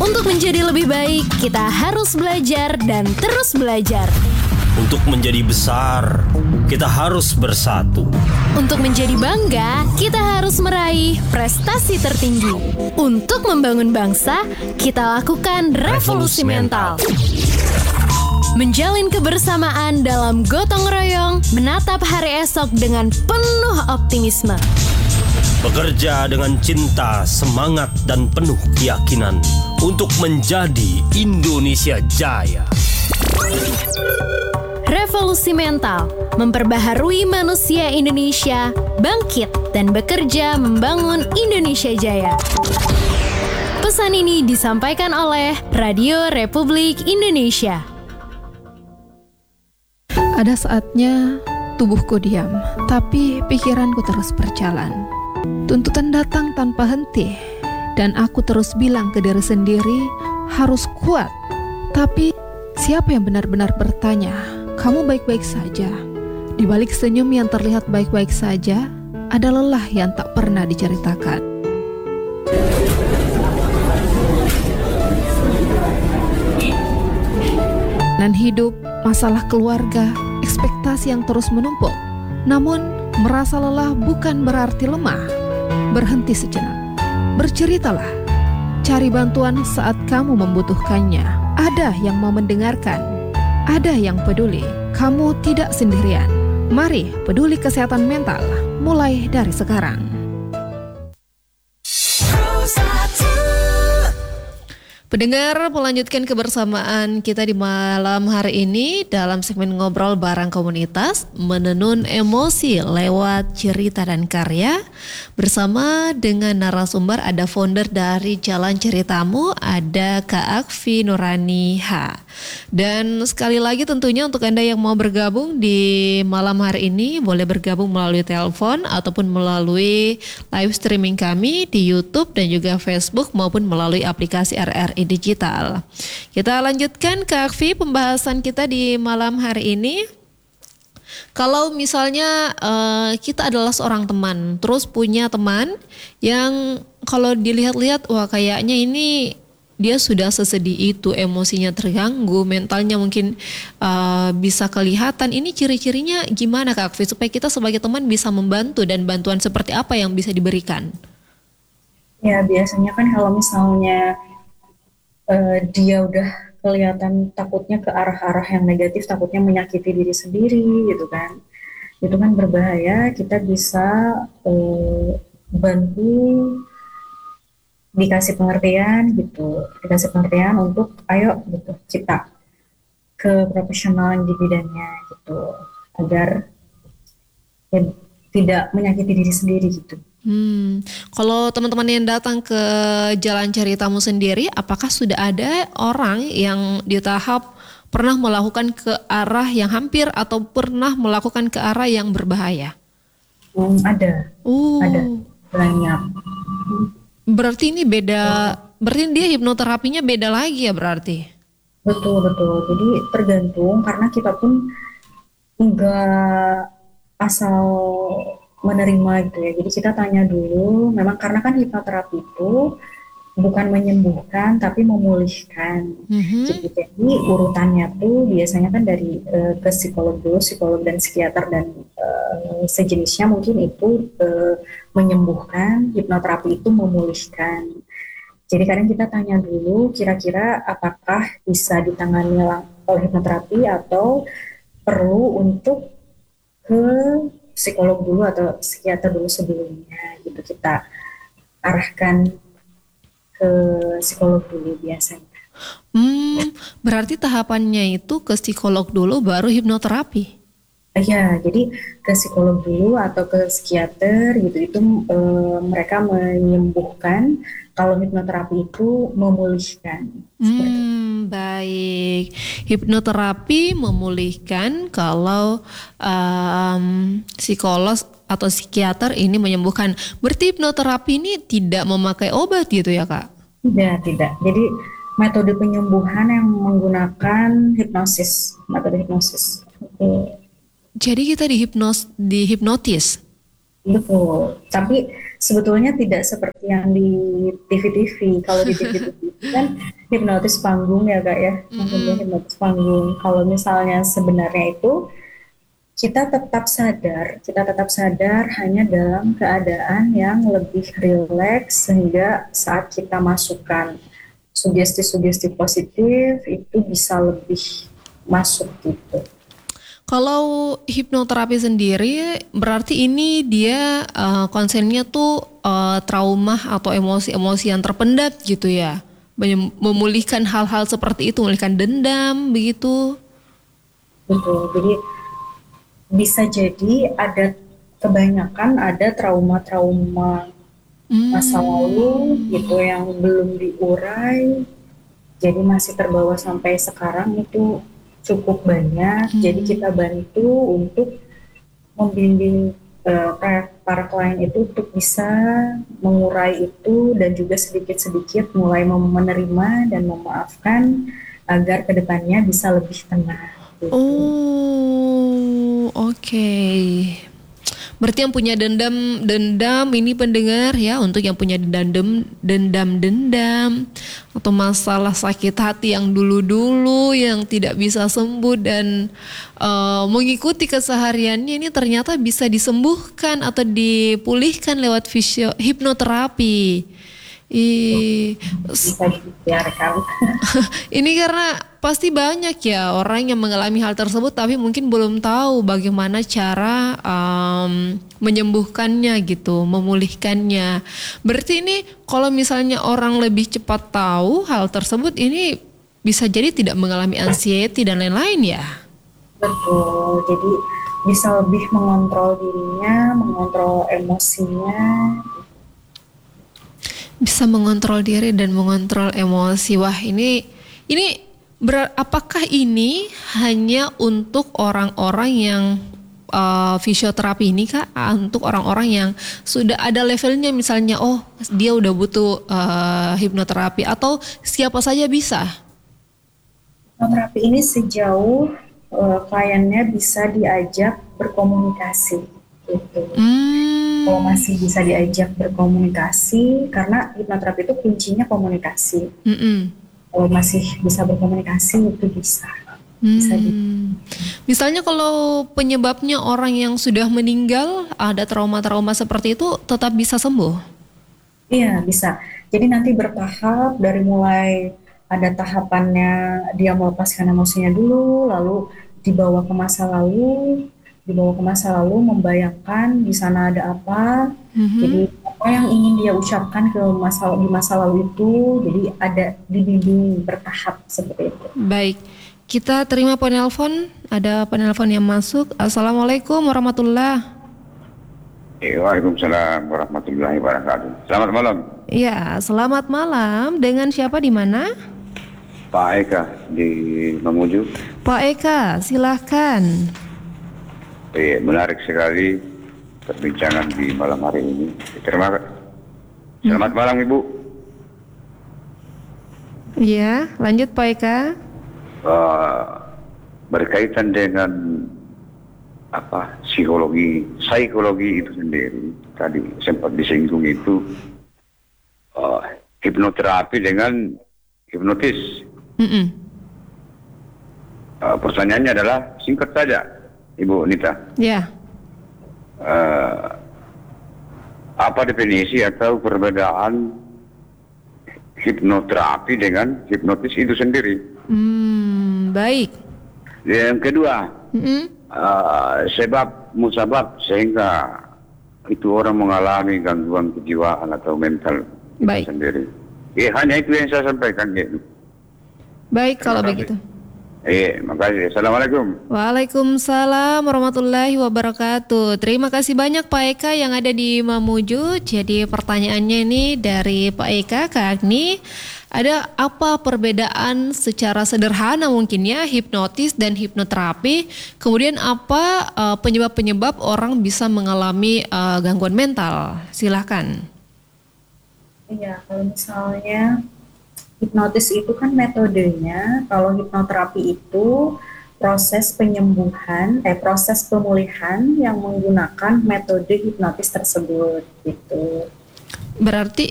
Untuk menjadi lebih baik, kita harus belajar dan terus belajar. Untuk menjadi besar, kita harus bersatu. Untuk menjadi bangga, kita harus meraih prestasi tertinggi. Untuk membangun bangsa, kita lakukan revolusi mental. Menjalin kebersamaan dalam gotong royong, menatap hari esok dengan penuh optimisme. Bekerja dengan cinta, semangat, dan penuh keyakinan untuk menjadi Indonesia Jaya. Revolusi mental, memperbaharui manusia Indonesia, bangkit dan bekerja membangun Indonesia Jaya. Pesan ini disampaikan oleh Radio Republik Indonesia. Ada saatnya tubuhku diam, tapi pikiranku terus berjalan. Tuntutan datang tanpa henti, dan aku terus bilang ke diri sendiri, harus kuat. Tapi siapa yang benar-benar bertanya, kamu baik-baik saja? Di balik senyum yang terlihat baik-baik saja, ada lelah yang tak pernah diceritakan. Dan hidup, masalah keluarga, ekspektasi yang terus menumpuk. Namun, merasa lelah bukan berarti lemah. Berhenti sejenak. Berceritalah. Cari bantuan saat kamu membutuhkannya. Ada yang mau mendengarkan. Ada yang peduli. Kamu tidak sendirian. Mari peduli kesehatan mental. Mulai dari sekarang. Pendengar, melanjutkan kebersamaan kita di malam hari ini dalam segmen Ngobrol Bareng Komunitas, menenun emosi lewat cerita dan karya. Bersama dengan narasumber, ada founder dari Jalan Ceritamu, ada Kak Akfi Nurani H. Dan sekali lagi tentunya untuk Anda yang mau bergabung di malam hari ini, boleh bergabung melalui telepon ataupun melalui live streaming kami di YouTube dan juga Facebook maupun melalui aplikasi RRI Digital. Kita lanjutkan Kak Akfi pembahasan kita di malam hari ini. Kalau misalnya kita adalah seorang teman, terus punya teman yang kalau dilihat-lihat, wah kayaknya ini dia sudah sesedih itu, emosinya terganggu, mentalnya mungkin bisa kelihatan. Ini ciri-cirinya gimana Kak Akfi supaya kita sebagai teman bisa membantu, dan bantuan seperti apa yang bisa diberikan? Ya biasanya kan kalau misalnya dia udah kelihatan takutnya ke arah-arah yang negatif, takutnya menyakiti diri sendiri gitu kan, itu kan berbahaya. Kita bisa bantu, dikasih pengertian gitu, dikasih pengertian untuk ayo gitu kita ke profesional di bidangnya gitu, agar ya, tidak menyakiti diri sendiri gitu. Kalau teman-teman yang datang ke Jalan Ceritamu sendiri, apakah sudah ada orang yang di tahap pernah melakukan ke arah yang hampir atau pernah melakukan ke arah yang berbahaya? Ada banyak. Berarti ini beda, berarti dia hipnoterapinya beda lagi ya berarti? Betul. Jadi tergantung, karena kita pun enggak asal menerima gitu ya. Jadi kita tanya dulu, memang karena kan hipnoterapi itu bukan menyembuhkan tapi memulihkan. Jadi urutannya tuh biasanya kan dari ke psikolog dulu, psikolog dan psikiater dan sejenisnya mungkin itu menyembuhkan, hipnoterapi itu memulihkan. Jadi kadang kita tanya dulu kira-kira apakah bisa ditangani oleh hipnoterapi atau perlu untuk ke psikolog dulu atau psikiater dulu sebelumnya gitu. Kita arahkan ke psikolog dulu biasanya. Berarti tahapannya itu ke psikolog dulu baru hipnoterapi? Ya, jadi ke psikolog dulu atau ke psikiater gitu, itu mereka menyembuhkan. Kalau hipnoterapi itu memulihkan. Baik, hipnoterapi memulihkan, kalau psikolog atau psikiater ini menyembuhkan. Berarti hipnoterapi ini tidak memakai obat gitu ya Kak? Tidak. Jadi metode penyembuhan yang menggunakan metode hipnosis. Jadi kita dihipnotis? Betul, tapi sebetulnya tidak seperti yang di TV-TV. Kalau di TV-TV itu Kan hipnotis panggung ya kak ya, maksudnya hipnotis panggung. Kalau misalnya sebenarnya itu kita tetap sadar hanya dalam keadaan yang lebih rileks sehingga saat kita masukkan sugesti-sugesti positif itu bisa lebih masuk gitu. Kalau hipnoterapi sendiri berarti ini dia konsennya tuh trauma atau emosi-emosi yang terpendam gitu ya. Memulihkan hal-hal seperti itu, memulihkan dendam begitu. Betul. Jadi bisa jadi kebanyakan ada trauma-trauma masa lalu gitu yang belum diurai, jadi masih terbawa sampai sekarang itu cukup banyak. Jadi kita bantu untuk membimbing para klien itu untuk bisa mengurai itu dan juga sedikit-sedikit mulai menerima dan memaafkan agar kedepannya bisa lebih tenang. Gitu. Oh, oke. Berarti yang punya dendam ini pendengar ya, untuk yang punya dendam atau masalah sakit hati yang dulu-dulu yang tidak bisa sembuh dan mengikuti kesehariannya, ini ternyata bisa disembuhkan atau dipulihkan lewat hipnoterapi. Bisa dibiarkan. Ini karena pasti banyak ya orang yang mengalami hal tersebut tapi mungkin belum tahu bagaimana cara menyembuhkannya gitu, memulihkannya. Berarti ini kalau misalnya orang lebih cepat tahu hal tersebut, ini bisa jadi tidak mengalami anxiety dan lain-lain ya? Betul, jadi bisa lebih mengontrol dirinya, mengontrol emosinya. Bisa mengontrol diri dan mengontrol emosi. Wah, ini apakah ini hanya untuk orang-orang yang fisioterapi ini Kak? Untuk orang-orang yang sudah ada levelnya, misalnya dia udah butuh hipnoterapi, atau siapa saja bisa? Hipnoterapi ini sejauh kliennya bisa diajak berkomunikasi gitu. Kalau masih bisa diajak berkomunikasi, karena hipnoterapi itu kuncinya komunikasi. Kalau masih bisa berkomunikasi itu bisa. Misalnya kalau penyebabnya orang yang sudah meninggal, ada trauma-trauma seperti itu, tetap bisa sembuh? Iya, bisa. Jadi nanti bertahap, dari mulai ada tahapannya dia melepaskan emosinya dulu, lalu dibawa ke masa lalu, membayangkan di sana ada apa. Jadi apa yang ingin dia ucapkan di masa lalu itu, jadi ada dibimbing bertahap seperti itu. Baik, kita terima penelpon. Ada penelpon yang masuk. Assalamualaikum warahmatullahi. Waalaikumsalam warahmatullahi wabarakatuh. Selamat malam. Ya, selamat malam. Dengan siapa, di mana? Pak Eka di Mamuju. Pak Eka, silahkan. Menarik sekali perbincangan di malam hari ini. Terima kasih. Selamat malam Ibu. Iya, lanjut Pak Eka. Berkaitan dengan psikologi itu sendiri, tadi sempat disinggung itu hipnoterapi dengan hipnotis. Pertanyaannya adalah singkat saja, Ibu Nita. Ya. Apa definisi atau perbedaan hipnoterapi dengan hipnotis itu sendiri? Baik. Yang kedua, sebab musabab sehingga itu orang mengalami gangguan kejiwaan atau mental itu sendiri. Hanya itu yang saya sampaikan gitu. Baik, kalau begitu. Makasih. Assalamualaikum. Waalaikumsalam warahmatullahi wabarakatuh. Terima kasih banyak Pak Eka yang ada di Mamuju. Jadi pertanyaannya ini dari Pak Eka, Kak Agni, ada apa perbedaan secara sederhana mungkin ya hipnotis dan hipnoterapi? Kemudian apa penyebab-penyebab orang bisa mengalami gangguan mental? Silahkan. Iya, kalau misalnya hipnotis itu kan metodenya, kalau hipnoterapi itu proses proses pemulihan yang menggunakan metode hipnotis tersebut gitu. Berarti